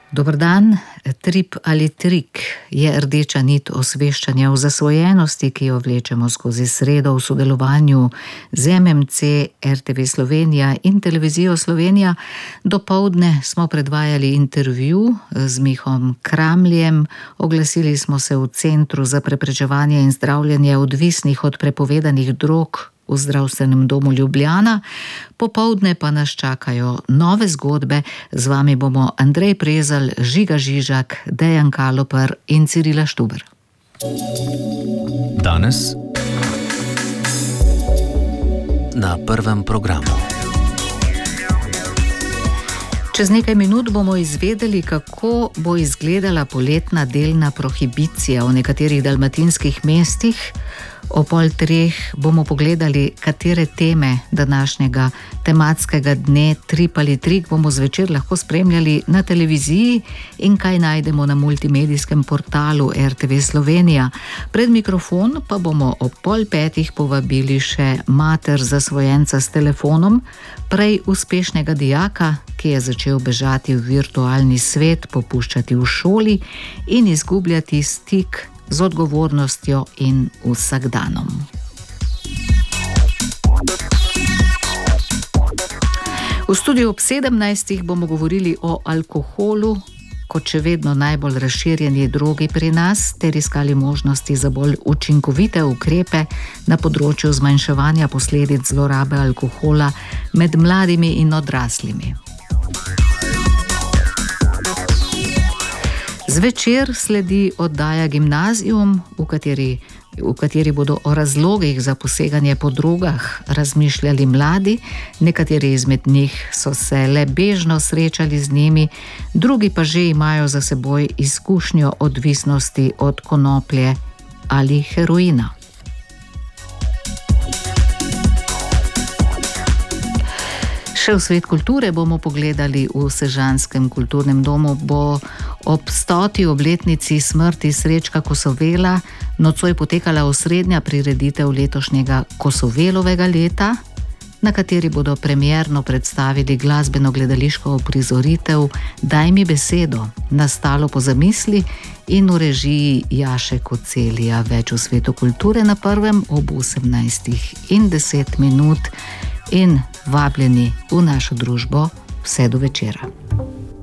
Dober dan, trip ali trik je rdeča nit osveščanja o zasvojenosti, ki jo vlečemo skozi sredo v sodelovanju z MMC, RTV Slovenija in Televizijo Slovenija. Dopoldne smo predvajali intervju z Mihom Kramljem, oglasili smo se v Centru za preprečevanje in zdravljenje odvisnih od prepovedanih drog v Zdravstvenem domu Ljubljana. Popoldne pa nas čakajo nove zgodbe. Z vami bomo Andrej Prezelj, Žiga Žižak, Dejan Kaloper in Cirila Štuber. Danes na prvem programu. Čez nekaj minut bomo izvedeli, kako bo izgledala poletna delna prohibicija v nekaterih dalmatinskih mestih. O 2:30 bomo pogledali, katere teme današnjega tematskega dne Trip ali trik bomo zvečer lahko spremljali na televiziji in kaj najdemo na multimedijskem portalu RTV Slovenija. Pred mikrofon pa bomo ob 4:30 povabili še mater zasvojenca s telefonom, prej uspešnega dijaka, ki je začel bežati v virtualni svet, popuščati v šoli in izgubljati stik z odgovornostjo in vsakdanom. V studiu ob 17 bomo govorili o alkoholu, kot še vedno najbolj razširjeni drogi pri nas, ter iskali možnosti za bolj učinkovite ukrepe na področju zmanjševanja posledic zlorabe alkohola med mladimi in odraslimi. Zvečer sledi oddaja Gimnazium, v kateri bodo o razlogih za poseganje po drogah razmišljali mladi. Nekateri izmed njih so se le bežno srečali z njimi, drugi pa že imajo za seboj izkušnjo odvisnosti od konoplje ali heroina. Še v svet kulture bomo pogledali. V Sežanskem kulturnem domu bo ob 100. obletnici smrti Srečka Kosovela nocoj potekala osrednja prireditev letošnjega Kosovelovega leta, na kateri bodo premierno predstavili glasbeno-gledališko uprizoritev Daj mi besedo, nastalo po zamisli in v režiji Jaše Kocelija. Več v svetu kulture na prvem ob 18:10 in vabljeni v našo družbo vse do večera.